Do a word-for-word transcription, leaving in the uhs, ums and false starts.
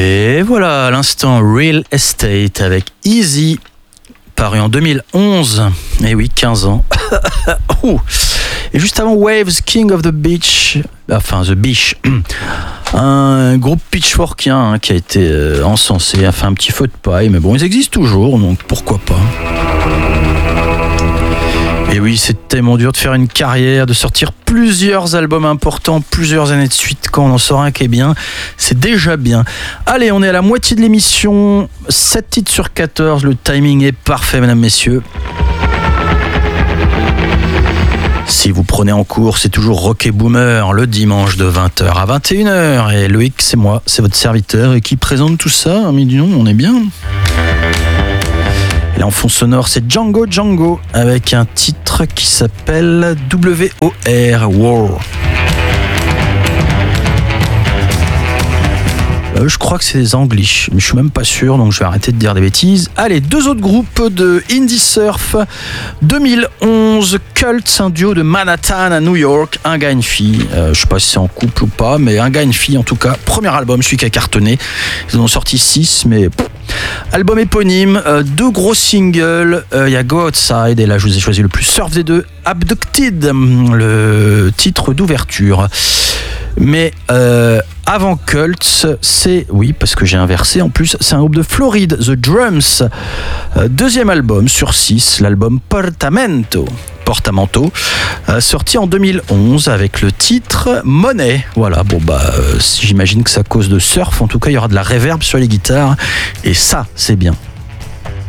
Et voilà, à l'instant, Real Estate avec Easy, paru en deux mille onze. Et oui, quinze ans. Et juste avant, Waves, King of the Beach, enfin The Beach, un groupe pitchforkien hein, qui a été euh, encensé, a fait un petit feu de paille, mais bon, ils existent toujours, donc pourquoi pas. Et oui, c'est tellement dur de faire une carrière, de sortir plusieurs albums importants, plusieurs années de suite. Quand on en sort un qui est bien, c'est déjà bien. Allez, on est à la moitié de l'émission. sept titres sur quatorze, le timing est parfait, mesdames, messieurs. Si vous prenez en cours, c'est toujours Rock et Boomer, le dimanche de vingt heures à vingt et une heures. Et Loïc, c'est moi, c'est votre serviteur, et qui présente tout ça. Mais dis donc, on est bien. Et en fond sonore, c'est Django Django avec un titre qui s'appelle W O R, War. Euh, je crois que c'est des English, mais je suis même pas sûr, donc je vais arrêter de dire des bêtises. Allez, deux autres groupes de indie surf. deux mille onze, Cult, un duo de Manhattan à New York, un gars et une fille. Euh, je sais pas si c'est en couple ou pas, mais un gars et une fille en tout cas. Premier album, celui qui a cartonné. Ils en ont sorti six, mais pff. Album éponyme, euh, deux gros singles. Il euh, y a Go Outside et là je vous ai choisi le plus surf des deux, Abducted, le titre d'ouverture. Mais euh, avant Cults, c'est, oui, parce que j'ai inversé en plus, c'est un groupe de Floride, The Drums. Euh, deuxième album sur six, l'album Portamento. Portamento, euh, sorti en deux mille onze avec le titre Money. Voilà, bon bah, euh, j'imagine que c'est à cause de surf. En tout cas, il y aura de la reverb sur les guitares et ça, c'est bien.